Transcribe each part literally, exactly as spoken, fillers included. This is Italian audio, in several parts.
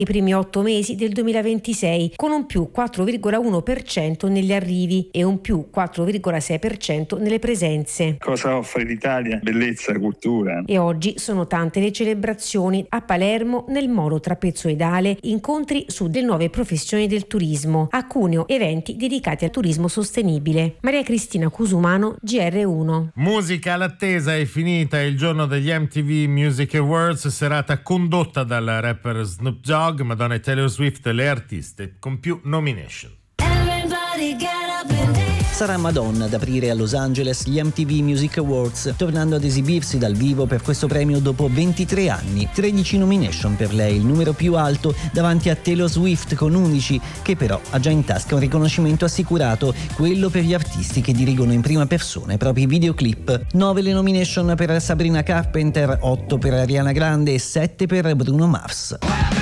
i primi otto mesi del duemilaventisei, con un più quattro virgola uno per cento negli arrivi e un più quattro virgola sei per cento nelle presenze. Cosa offre l'Italia? Bellezza, cultura. E oggi sono tante le celebrazioni a Palermo, nel molo trapezoidale, incontri su delle nuove professioni del turismo, a Cuneo eventi dedicati al turismo sostenibile. Maria Cristina Cusumano, G R uno. Musica all'attesa, è finita il giorno degli M T V Music Awards, serata condotta dal rapper Snoop Dogg, Madonna e Taylor Swift le artiste con più nomination. Sarà Madonna ad aprire a Los Angeles gli M T V Music Awards, tornando ad esibirsi dal vivo per questo premio dopo ventitré anni. tredici nomination per lei, il numero più alto, davanti a Taylor Swift con undici, che però ha già in tasca un riconoscimento assicurato, quello per gli artisti che dirigono in prima persona i propri videoclip. nove le nomination per Sabrina Carpenter, otto per Ariana Grande e sette per Bruno Mars.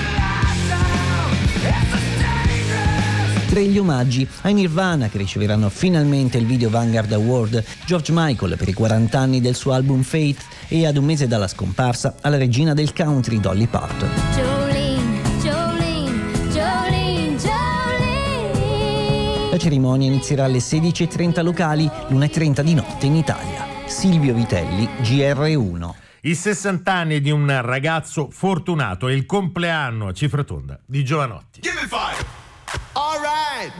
Tre gli omaggi ai Nirvana, che riceveranno finalmente il Video Vanguard Award, George Michael per i quaranta anni del suo album Faith e ad un mese dalla scomparsa alla regina del country Dolly Parton. Jolene, Jolene, Jolene, Jolene. La cerimonia inizierà alle sedici e trenta locali, l'una e trenta di notte in Italia. Silvio Vitelli, G R uno. I sessanta anni di un ragazzo fortunato e il compleanno a cifra tonda di Jovanotti. Give me five. All right.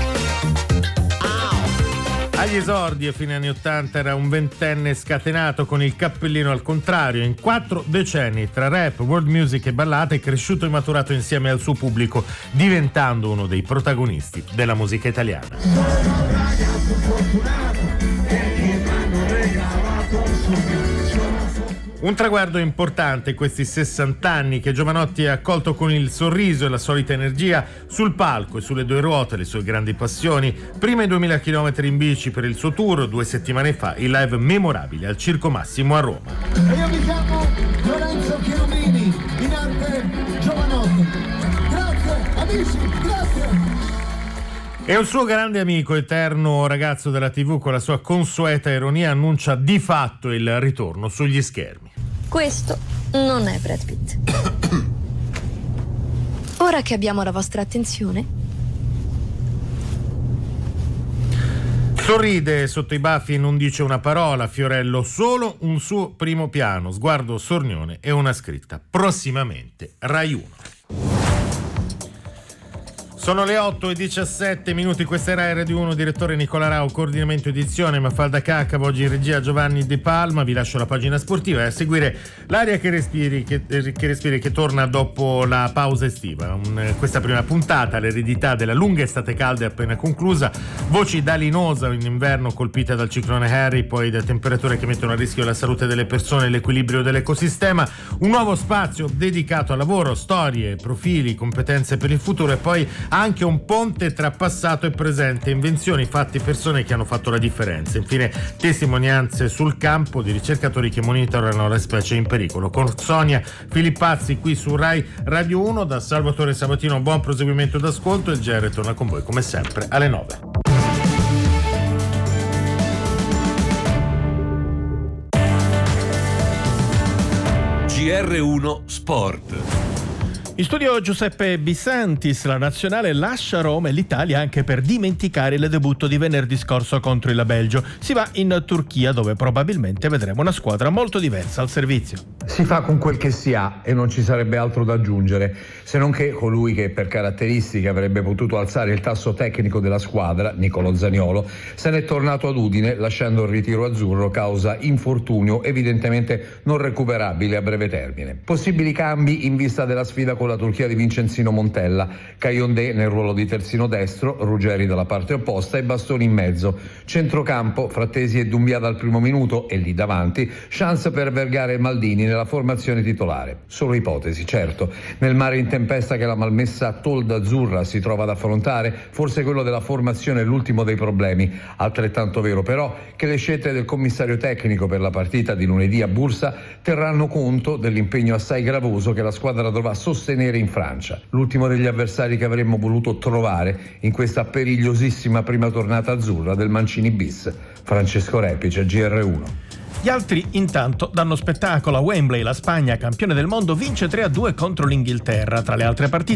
Agli esordi a fine anni ottanta era un ventenne scatenato con il cappellino al contrario. In quattro decenni tra rap, world music e ballate è cresciuto e maturato insieme al suo pubblico, diventando uno dei protagonisti della musica italiana. Sono un ragazzo fortunato e che mi hanno regalato su. Un traguardo importante questi sessanta anni che Jovanotti ha accolto con il sorriso e la solita energia sul palco e sulle due ruote, le sue grandi passioni. Prima i duemila chilometri in bici per il suo tour, due settimane fa il live memorabile al Circo Massimo a Roma. E io mi chiamo Lorenzo Cherubini, in arte Jovanotti. Grazie amici, grazie. E un suo grande amico, eterno ragazzo della tivù, con la sua consueta ironia annuncia di fatto il ritorno sugli schermi. Questo non è Brad Pitt. Ora che abbiamo la vostra attenzione. Sorride sotto i baffi e non dice una parola. Fiorello, solo un suo primo piano, sguardo sornione e una scritta: prossimamente Rai uno. Sono le otto e diciassette minuti, questa era R D uno, direttore Nicola Rao, coordinamento edizione Mafalda Caccavo, oggi in regia Giovanni De Palma. Vi lascio la pagina sportiva e a seguire l'aria che respiri, che, che respiri che torna dopo la pausa estiva. Un, questa prima puntata, l'eredità della lunga estate calda è appena conclusa, voci da Linosa in inverno colpite dal ciclone Harry, poi da temperature che mettono a rischio la salute delle persone e l'equilibrio dell'ecosistema, un nuovo spazio dedicato al lavoro, storie, profili, competenze per il futuro e poi anche un ponte tra passato e presente, invenzioni, fatti, persone che hanno fatto la differenza. Infine testimonianze sul campo di ricercatori che monitorano le specie in pericolo. Con Sonia Filippazzi qui su Rai Radio uno, da Salvatore Sabatino buon proseguimento d'ascolto. Il G R torna con voi come sempre alle nove. G R uno Sport. In studio Giuseppe Bisantis, la nazionale lascia Roma e l'Italia anche per dimenticare il debutto di venerdì scorso contro il Belgio. Si va in Turchia dove probabilmente vedremo una squadra molto diversa al servizio. Si fa con quel che si ha e non ci sarebbe altro da aggiungere, se non che colui che per caratteristiche avrebbe potuto alzare il tasso tecnico della squadra, Niccolò Zaniolo, se n'è tornato ad Udine lasciando il ritiro azzurro causa infortunio evidentemente non recuperabile a breve termine. Possibili cambi in vista della sfida con la Turchia di Vincenzino Montella, Kayonde nel ruolo di terzino destro, Ruggeri dalla parte opposta e Bastoni in mezzo, centrocampo, Frattesi e Doumbia dal primo minuto e lì davanti, chance per Vergara e Maldini nella formazione titolare. Solo ipotesi, certo. Nel mare in tempesta che la malmessa tolda azzurra si trova ad affrontare, forse quello della formazione è l'ultimo dei problemi. Altrettanto vero però che le scelte del commissario tecnico per la partita di lunedì a Bursa terranno conto dell'impegno assai gravoso che la squadra dovrà sostenere in Francia, l'ultimo degli avversari che avremmo voluto trovare in questa perigliosissima prima tornata azzurra del Mancini bis. Francesco Repice, G R uno. Gli altri intanto danno spettacolo a Wembley. La Spagna, campione del mondo, vince tre a due contro l'Inghilterra. Tra le altre partite